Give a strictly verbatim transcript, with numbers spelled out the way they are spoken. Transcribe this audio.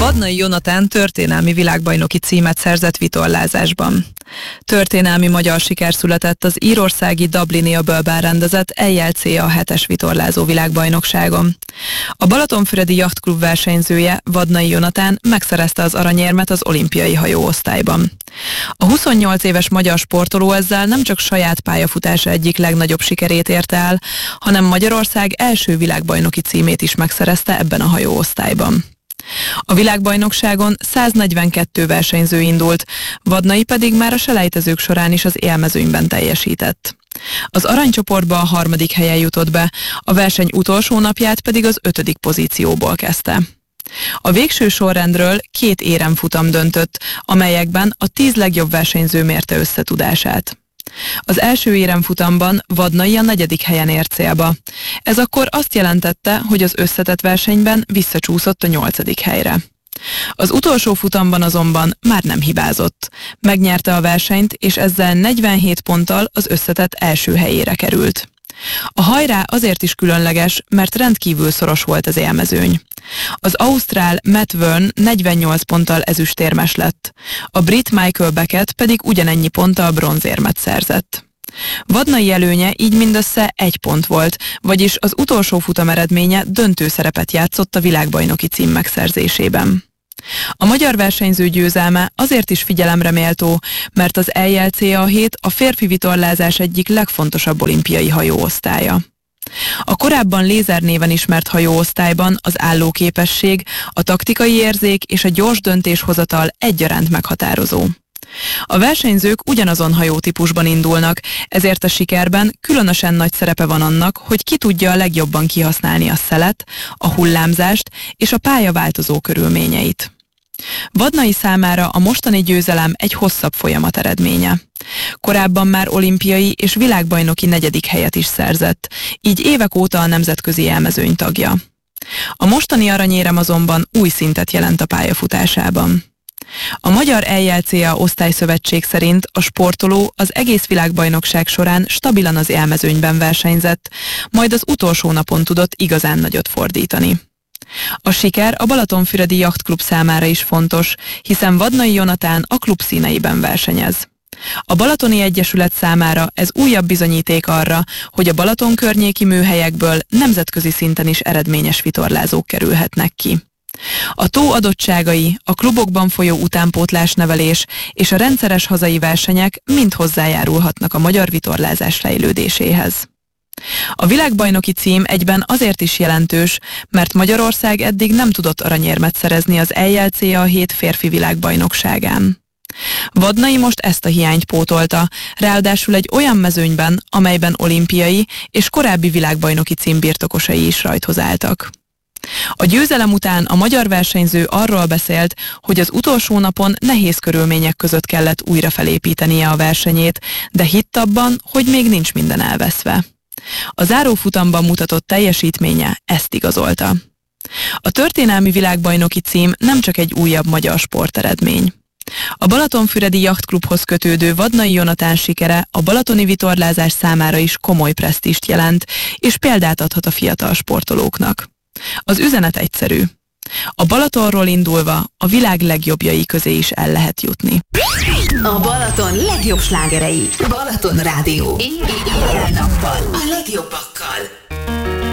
Vadnai Jonatán történelmi világbajnoki címet szerzett vitorlázásban. Történelmi magyar siker született az írországi Dublini öbölben rendezett E J L C A hetes vitorlázó világbajnokságon. A Balatonfüredi Jachtklub versenyzője, Vadnai Jonatán megszerezte az aranyérmet az olimpiai hajóosztályban. A huszonnyolc éves magyar sportoló ezzel nem csak saját pályafutása egyik legnagyobb sikerét érte el, hanem Magyarország első világbajnoki címét is megszerezte ebben a hajóosztályban. A világbajnokságon száznegyvenkettő versenyző indult, Vadnai pedig már a selejtezők során is az élmezőnyben teljesített. Az aranycsoportba a harmadik helyen jutott be, a verseny utolsó napját pedig az ötödik pozícióból kezdte. A végső sorrendről két éremfutam döntött, amelyekben a tíz legjobb versenyző mérte összetudását. Az első éremfutamban Vadnai a negyedik helyen ért célba. Ez akkor azt jelentette, hogy az összetett versenyben visszacsúszott a nyolcadik helyre. Az utolsó futamban azonban már nem hibázott. Megnyerte a versenyt, és ezzel negyvenhét ponttal az összetett első helyére került. A hajrá azért is különleges, mert rendkívül szoros volt az élmezőny. Az ausztrál Matt Wern negyvennyolc ponttal ezüstérmes lett, a brit Michael Beckett pedig ugyanennyi ponttal bronzérmet szerzett. Vadnai előnye így mindössze egy pont volt, vagyis az utolsó futam eredménye döntő szerepet játszott a világbajnoki cím megszerzésében. A magyar versenyző győzelme azért is figyelemre méltó, mert az E J L C A hét a férfi vitorlázás egyik legfontosabb olimpiai hajóosztálya. A korábban lézer néven ismert hajóosztályban az állóképesség, a taktikai érzék és a gyors döntéshozatal egyaránt meghatározó. A versenyzők ugyanazon hajótípusban indulnak, ezért a sikerben különösen nagy szerepe van annak, hogy ki tudja a legjobban kihasználni a szelet, a hullámzást és a pálya változó körülményeit. Vadnai számára a mostani győzelem egy hosszabb folyamat eredménye. Korábban már olimpiai és világbajnoki negyedik helyet is szerzett, így évek óta a nemzetközi élmezőny tagja. A mostani aranyérem azonban új szintet jelent a pályafutásában. A Magyar E J L C A osztályszövetség szerint a sportoló az egész világbajnokság során stabilan az élmezőnyben versenyzett, majd az utolsó napon tudott igazán nagyot fordítani. A siker a Balatonfüredi Jachtklub számára is fontos, hiszen Vadnai Jonatán a klub színeiben versenyez. A Balatoni Egyesület számára ez újabb bizonyíték arra, hogy a Balaton környéki műhelyekből nemzetközi szinten is eredményes vitorlázók kerülhetnek ki. A tó adottságai, a klubokban folyó utánpótlásnevelés és a rendszeres hazai versenyek mind hozzájárulhatnak a magyar vitorlázás fejlődéséhez. A világbajnoki cím egyben azért is jelentős, mert Magyarország eddig nem tudott aranyérmet szerezni az E J L C A hét férfi világbajnokságán. Vadnai most ezt a hiányt pótolta, ráadásul egy olyan mezőnyben, amelyben olimpiai és korábbi világbajnoki cím birtokosai is rajthoz álltak. A győzelem után a magyar versenyző arról beszélt, hogy az utolsó napon nehéz körülmények között kellett újra felépítenie a versenyét, de hitt abban, hogy még nincs minden elveszve. A zárófutamban mutatott teljesítménye ezt igazolta. A történelmi világbajnoki cím nem csak egy újabb magyar sporteredmény. A Balatonfüredi Jachtklubhoz kötődő Vadnai Jonatán sikere a balatoni vitorlázás számára is komoly presztízst jelent, és példát adhat a fiatal sportolóknak. Az üzenet egyszerű. A Balatonról indulva a világ legjobbjai közé is el lehet jutni. A Balaton legjobb slágerei. Balaton Rádió. Éjjel-nappal. A legjobbakkal.